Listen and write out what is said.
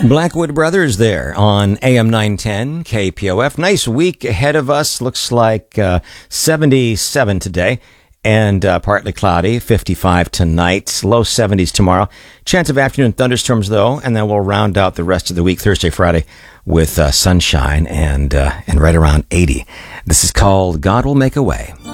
Blackwood Brothers there on AM 910 KPOF. Nice week ahead of us. Looks like 77 today and partly cloudy, 55 tonight, low 70s tomorrow. Chance of afternoon thunderstorms, though, and then we'll round out the rest of the week, Thursday, Friday, with sunshine and right around 80. This is called God Will Make a Way.